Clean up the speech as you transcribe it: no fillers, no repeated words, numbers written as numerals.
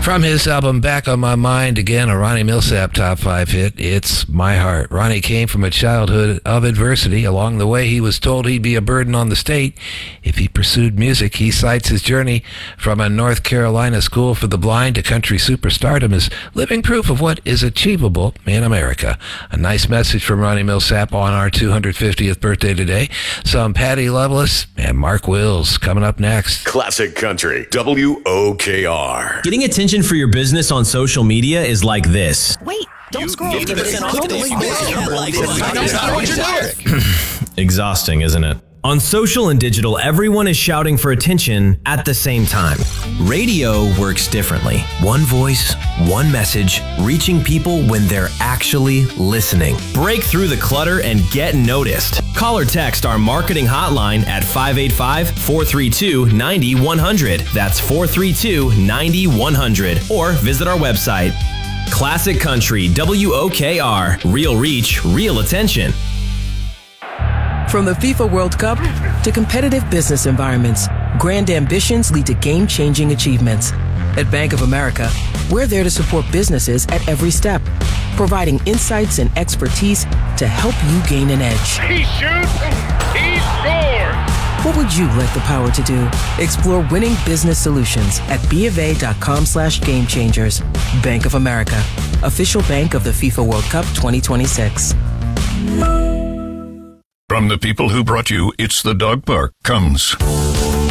From his album Back on My Mind, again, a Ronnie Milsap top 5 hit, It's My Heart. Ronnie came from a childhood of adversity. Along the way, he was told he'd be a burden on the state if he pursued music. He cites his journey from a North Carolina school for the blind to country superstardom as living proof of what is achievable in America. A nice message from Ronnie Milsap on our 250th birthday today. Some Patty Loveless and Mark Wills coming up next. Classic Country, WOKR. Getting attention for your business on social media is like this. Wait, don't scroll. Exhausting, isn't it? On social and digital, everyone is shouting for attention at the same time. Radio works differently. One voice, one message, reaching people when they're actually listening. Break through the clutter and get noticed. Call or text our marketing hotline at 585-432-9100. That's 432-9100. Or visit our website. Classic Country, WOKR. Real reach, real attention. From the FIFA World Cup to competitive business environments, grand ambitions lead to game-changing achievements. At Bank of America, we're there to support businesses at every step, providing insights and expertise to help you gain an edge. He shoots, he scores! What would you like the power to do? Explore winning business solutions at BofA.com/gamechangers. Bank of America, official bank of the FIFA World Cup 2026. From the people who brought you It's the Dog Park comes